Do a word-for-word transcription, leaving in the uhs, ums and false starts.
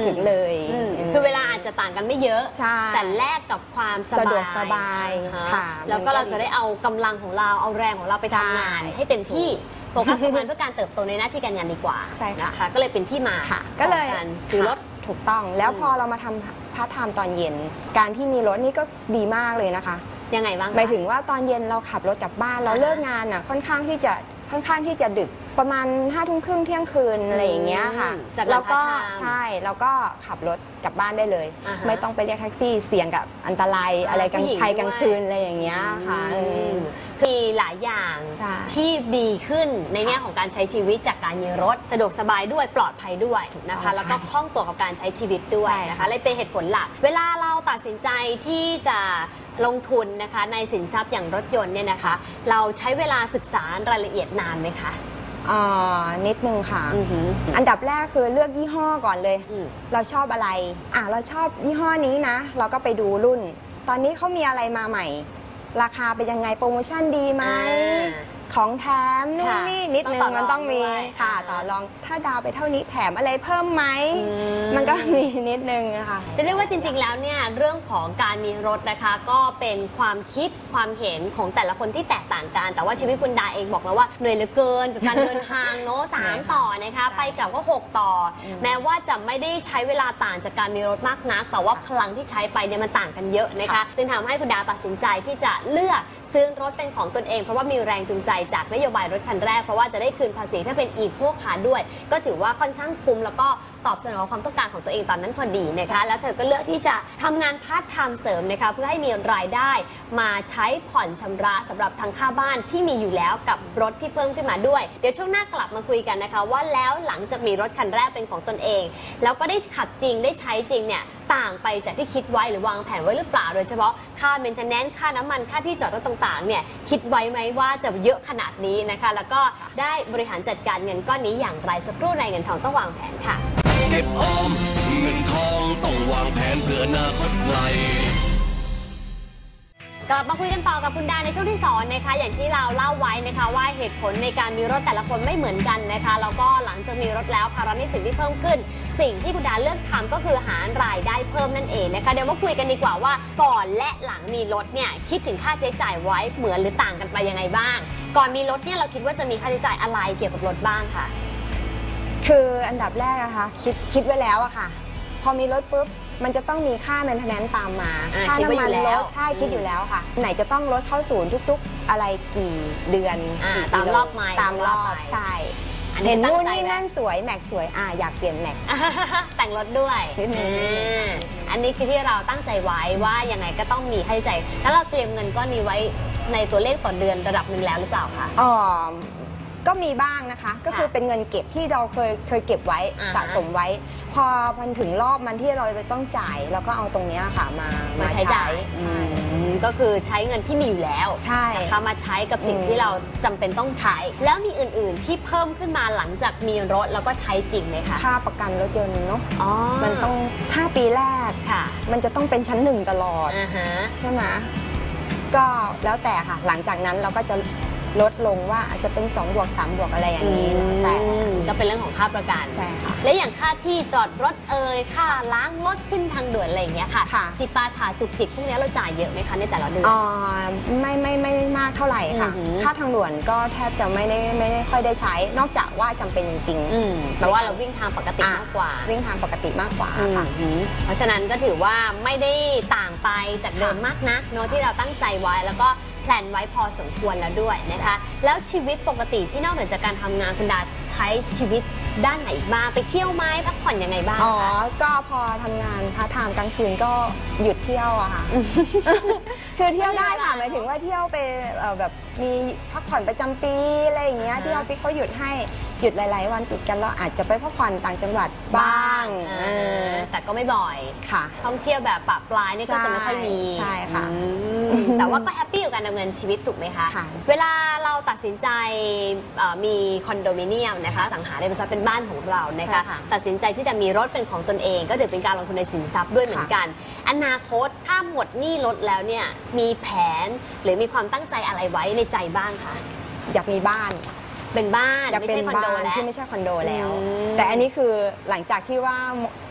ถึงเลยคือเวลาอาจจะต่างกันไม่เยอะแต่แลกกับความสะดวกสบายค่ะแล้วก็เราจะได้เอากำลังของเราเอาแรงของเราไปทำงานให้เต็มที่โฟกัสทำงานเพื่อการเติบโตในหน้าที่การงานดีกว่าใช่ค่ะก็เลยเป็นที่มาก็เลยการซื้อรถถูกต้องแล้วพอเรามาทำพาร์ทไทม์ตอนเย็นการที่มีรถนี่ก็ดีมากเลยนะคะยังไงบ้างหมายถึงว่าตอนเย็นเราขับรถกลับบ้านเราเลิกงานอ่ะค่อนข้างที่จะค่อนข้างที่จะดึกประมาณห้าทุ่มครึ่งเที่ยงคืนอะไรอย่างเงี้ยค่ะแล้วก็ใช่แล้วก็ขับรถกลับบ้านได้เลยไม่ต้องไปเรียกแท็กซี่เสี่ยงกับอันตรายอะไรกลางภัยกลางคืนอะไรอย่างเงี้ยค่ะมีหลายอย่างที่ดีขึ้นในแง่ของการใช้ชีวิตจากการมีรถสะดวกสบายด้วยปลอดภัยด้วยนะคะแล้วก็คล่องตัวกับการใช้ชีวิตด้วยนะคะเลยเป็นเหตุผลหลักเวลาเราตัดสินใจที่จะลงทุนนะคะในสินทรัพย์อย่างรถยนต์เนี่ยนะคะเราใช้เวลาศึกษารายละเอียดนานไหมคะอ่านิดนึงค่ะ อ, อันดับแรกคือเลือกยี่ห้อก่อนเลยเราชอบอะไรอ่ะเราชอบยี่ห้อนี้นะเราก็ไปดูรุ่นตอนนี้เขามีอะไรมาใหม่ราคาเป็นยังไงโปรโมชั่นดีไหมของแถมนู่นนี่นิดนึงมันต้องมีค่ะต่อรองถ้าดาวไปเท่านี้แถมอะไรเพิ่มไหมมันก็มีนิดนึงค่ะเรียกว่าจริงๆแล้วเนี่ยเรื่องของการมีรถนะคะก็เป็นความคิดความเห็นของแต่ละคนที่แตกต่างกันแต่ว่าชีวิตคุณดาเองบอกแล้วว่าเหนื่อยเหลือเกินกับการเดินทางเนาะสามต่อนะคะไปกลับก็หกต่อแม้ว่าจะไม่ได้ใช้เวลาต่างจากการมีรถมากนักแต่ว่าพลังที่ใช้ไปเนี่ยมันต่างกันเยอะนะคะจึงทำให้คุณดาตัดสินใจที่จะเลือกซื้อรถเป็นของตนเองเพราะว่ามีแรงจูงใจจากนโยบายรถคันแรกเพราะว่าจะได้คืนภาษีถ้าเป็นอีโคคาร์ด้วยก็ถือว่าค่อนข้างคุ้มแล้วก็ตอบสนองความต้องการของตัวเองตอนนั้นพอดีนะคะแล้วเธอก็เลือกที่จะทำงานพาร์ทไทม์เสริมนะคะเพื่อให้มีรายได้มาใช้ผ่อนชำระสำหรับทางค่าบ้านที่มีอยู่แล้วกับรถที่เพิ่มขึ้นมาด้วยเดี๋ยวช่วงหน้ากลับมาคุยกันนะคะว่าแล้วหลังจากมีรถคันแรกเป็นของตนเองแล้วก็ได้ขับจริงได้ใช้จริงเนี่ยต่างไปจากที่คิดไว้หรือวางแผนไว้หรือเปล่าโดยเฉพาะค่าเมนเทนแนนซ์ค่าน้ำมันค่าที่จอดรถต่างๆเนี่ยคิดไว้ไหมว่าจะเยอะขนาดนี้นะคะแล้วก็ได้บริหารจัดการเงินก้อนนี้อย่างไรสักครู่ในเงินทองต้องวางแผนค่ะเก็บออมเงินทองต้องวางแผนเพื่ออนาคตไกลกลับมาคุยกันต่อกับคุณดาในช่วงที่สองนะคะอย่างที่เราเล่าไว้นะคะว่าเหตุผลในการมีรถแต่ละคนไม่เหมือนกันนะคะแล้วก็หลังจากมีรถแล้วภาระหนี้สินที่เพิ่มขึ้นสิ่งที่คุณดาเลือกทำก็คือหารายได้เพิ่มนั่นเองนะคะเดี๋ยวมาคุยกันดีกว่าว่าก่อนและหลังมีรถเนี่ยคิดถึงค่าใช้จ่ายไว้เหมือนหรือต่างกันไปยังไงบ้างก่อนมีรถเนี่ยเราคิดว่าจะมีค่าใช้จ่ายอะไรเกี่ยวกับรถบ้างค่ะคืออันดับแรกนะคะคิดคิดไว้แล้วอะค่ะพอมีรถปุ๊บมันจะต้องมีค่าแมนเทนแนนซ์ตามมาค่าน้ำมันรถใช่คิดอยู่แล้วค่ะไหนจะต้องรถเข้าศูนย์ทุกๆอะไรกี่เดือนตามรอบไม้ตามรอบใช่เห็นนู่นนี่นั่นสวยแม็กสวยอ่ะอยากเปลี่ยนแม็กแต่งรถด้วยอันนี้คือที่เราตั้งใจไว้ว่ายังไงก็ต้องมีค่าใช้จ่ายแล้วเราเตรียมเงินก้อนนี้ไว้ในตัวเลขต่อเดือนระดับหนึ่งแล้วหรือเปล่าคะอ๋อก็มีบ้างนะคะก็คือเป็นเงินเก็บที่เราเคยเคยเก็บไว้สะสมไว้พอมันถึงรอบมันที่เราจะต้องจ่ายเราก็เอาตรงนี้ค่ะมามาใช้จ่ายใช่ก็คือใช้เงินที่มีอยู่แล้วใช่นะคะมาใช้กับสิ่งที่เราจำเป็นต้องใช้แล้วมีอื่นๆที่เพิ่มขึ้นมาหลังจากมีรถแล้วก็ใช้จริงไหมคะค่าประกันรถยนต์เนาะมันต้องห้าปีแรกมันจะต้องเป็นชั้นหนึ่งตลอดใช่ไหมก็แล้วแต่ค่ะหลังจากนั้นเราก็จะลดลงว่าอาจจะเป็นสองบวกสามบวกอะไรอย่างนี้แต่ก็เป็นเรื่องของค่าประกันใช่ค่ะและอย่างค่าที่จอดรถเอ่ยค่าล้างรถขึ้นทางด่วนอะไรอย่างเงี้ยค่ะจิปาถาจุกจิกพวกนี้เราจ่ายเยอะไหมคะในแต่ละเดือนอ๋อไม่ไม่ไม่มากเท่าไหร่ค่ะค่าทางด่วนก็แทบจะไม่ได้ไม่ได้ค่อยได้ใช้นอกจากว่าจำเป็นจริงๆแต่ว่าเราวิ่งทางปกติมากกว่าวิ่งทางปกติมากกว่าค่ะเพราะฉะนั้นก็ถือว่าไม่ได้ต่างไปจากเดิมมากนักเนาะที่เราตั้งใจไว้แล้วก็แพลนไว้พอสมควรแล้วด้วยนะคะแล้วชีวิตปกติที่นอกเหนือจากการทำงานคุณดาใช้ชีวิตด้านไหนบ้างไปเที่ยวไหมพักผ่อนยังไงบ้างอ๋อก็พอทำงานพาร์ทไทม์กลางคืนก็หยุดเที่ยวอะค่ะคือเที่ยวได้ค่ะหมายถึงว่าเที่ยวไปแบบมีพักผ่อนประจำปีอะไรอย่างเงี้ยที่ออฟฟิศเขาหยุดให้หยุดหลายๆวันติดกันเราอาจจะไปพักผ่อนต่างจังหวัดบ้างแต่ก็ไม่บ่อยค่ะท่องเที่ยวแบบปะปลายนี่ก็จะไม่ค่อยมีใช่ค่ะแต่ว่าก็แฮปปี้กับการดำเนินชีวิตถูกไหมคะเวลาเราตัดสินใจมีคอนโดมิเนียมนะคะสังหาริมทรัพย์เป็นบ้านของเรานะคะตัดสินใจที่จะมีรถเป็นของตนเองก็ถือเป็นการลงทุนในสินทรัพย์ด้วยเหมือนกันอนาคตถ้าหมดหนี้รถแล้วเนี่ยมีแผนหรือมีความตั้งใจอะไรไว้ในใจบ้างคะอยากมีบ้านเป็นบ้านจะเป็นบ้านที่ไม่ใช่คอนโดแล้วแต่อันนี้คือหลังจากที่ว่า